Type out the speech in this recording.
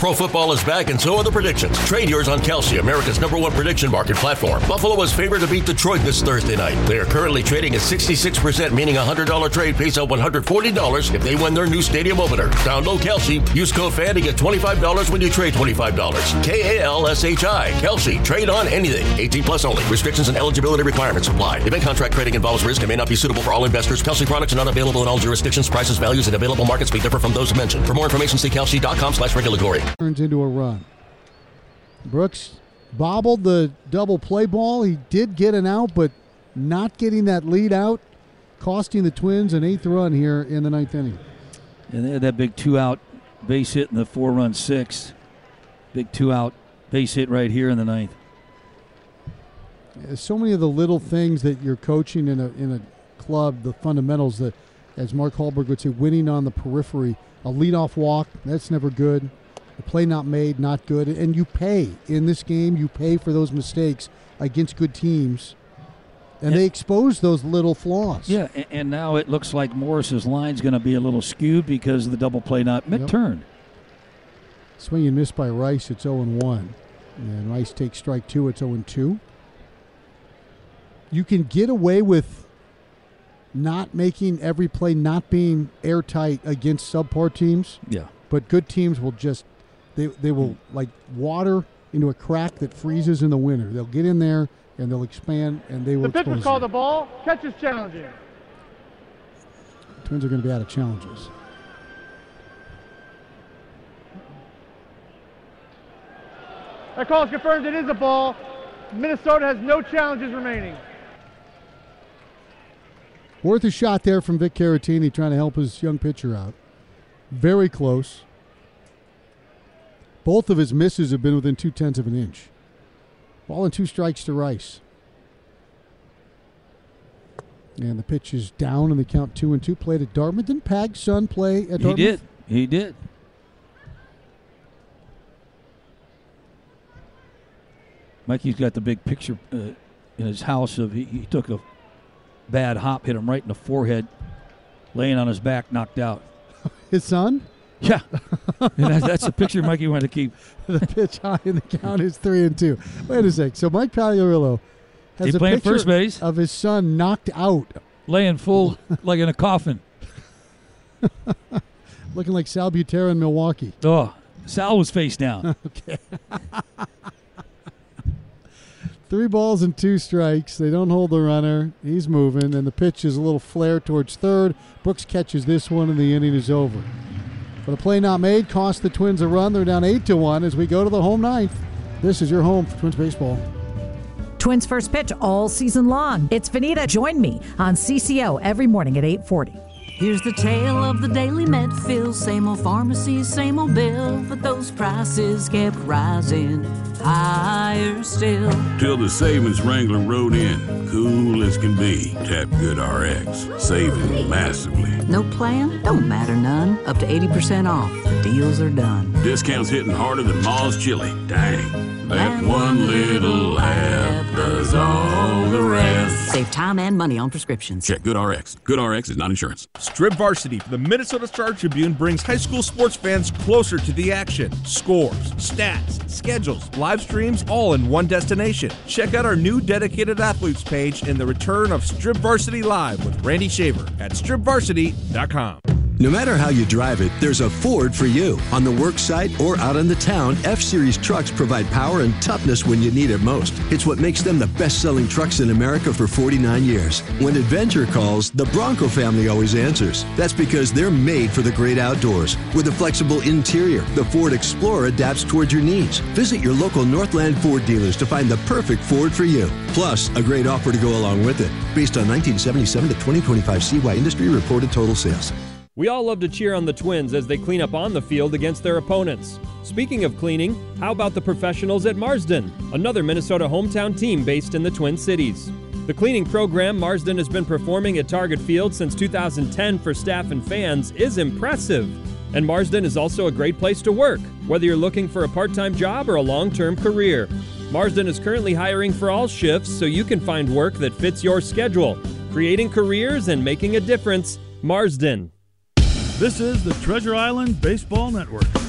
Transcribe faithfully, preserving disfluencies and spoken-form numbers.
Pro football is back, and so are the predictions. Trade yours on Kalshi, America's number one prediction market platform. Buffalo is favored to beat Detroit this Thursday night. They are currently trading at sixty-six percent, meaning a one hundred dollars trade pays out one hundred forty dollars if they win their new stadium opener. Download Kalshi. Use code FAN to get twenty-five dollars when you trade twenty-five dollars. K A L S H I. Kalshi. Trade on anything. eighteen plus only. Restrictions and eligibility requirements apply. Event contract trading involves risk and may not be suitable for all investors. Kalshi products are not available in all jurisdictions. Prices, values, and available markets may differ from those mentioned. For more information, see kalshi dot com slash regulatory. Turns into a run. Brooks bobbled the double play ball. He did get an out, but not getting that lead out, costing the Twins an eighth run here in the ninth inning. And they had that big two-out base hit in the four-run sixth. Big two-out base hit right here in the ninth. Yeah, so many of the little things that you're coaching in a in a club, the fundamentals that, as Mark Hallberg would say, winning on the periphery. A leadoff walk, that's never good. A play not made, not good. And you pay. In this game, you pay for those mistakes against good teams. And yeah. they expose those little flaws. Yeah, and, and now it looks like Morris's line's going to be a little skewed because of the double play not mid-turned. Yep. Swing and miss by Rice, it's oh and one. And Rice takes strike two, it's oh and two. You can get away with not making every play, not being airtight against subpar teams. Yeah. But good teams will just, they they will like water into a crack that freezes in the winter. They'll get in there and they'll expand and they will The pitch was called the ball. Catch is challenging. Twins are going to be out of challenges. That call is confirmed. It is a ball. Minnesota has no challenges remaining. Worth a shot there from Vic Caratini trying to help his young pitcher out. Very close. Both of his misses have been within two-tenths of an inch. Ball and two strikes to Rice. And the pitch is down in the count two and two. Played at Dartmouth. Didn't Pag's son play at Dartmouth? He did. He did. Mikey's got the big picture uh, in his house of he, he took a bad hop, hit him right in the forehead, laying on his back, knocked out. His son? Yeah. And that's, that's the picture Mikey wanted to keep. The pitch high in the count is three and two. Wait a sec. So Mike Pagliarillo has he a playing picture first base of his son knocked out, laying full like in a coffin, looking like Sal Butera in Milwaukee. Oh, Sal was face down. Okay. Three balls and two strikes. They don't hold the runner. He's moving, and the pitch is a little flare towards third. Brooks catches this one, and the inning is over. But a play not made cost the Twins a run. They're down eight to one as we go to the home ninth. This is your home for Twins baseball. Twins first pitch all season long. It's Vanita. Join me on C C O every morning at eight forty. Here's the tale of the daily Medfill. Same old pharmacy, same old bill, but those prices kept rising higher still. Till the savings wrangler rode in, cool as can be. Tap Good R X, saving massively. No plan? Don't matter none. Up to eighty percent off. The deals are done. Discounts hitting harder than Ma's chili. Dang. That one little app does all the rest. Save time and money on prescriptions. Check Good R X. Good R X is not insurance. Strip Varsity for the Minnesota Star Tribune brings high school sports fans closer to the action. Scores, stats, schedules, live streams, all in one destination. Check out our new dedicated athletes page and the return of Strip Varsity Live with Randy Shaver at strip varsity dot com. No matter how you drive it, there's a Ford for you. On the work site or out in the town, F-Series trucks provide power and toughness when you need it most. It's what makes them the best-selling trucks in America for forty-nine years. When adventure calls, the Bronco family always answers. That's because they're made for the great outdoors. With a flexible interior, the Ford Explorer adapts towards your needs. Visit your local Northland Ford dealers to find the perfect Ford for you. Plus, a great offer to go along with it. Based on nineteen seventy-seven to twenty twenty-five C Y Industry reported total sales. We all love to cheer on the Twins as they clean up on the field against their opponents. Speaking of cleaning, how about the professionals at Marsden, another Minnesota hometown team based in the Twin Cities? The cleaning program Marsden has been performing at Target Field since two thousand ten for staff and fans is impressive. And Marsden is also a great place to work, whether you're looking for a part-time job or a long-term career. Marsden is currently hiring for all shifts so you can find work that fits your schedule. Creating careers and making a difference, Marsden. This is the Treasure Island Baseball Network.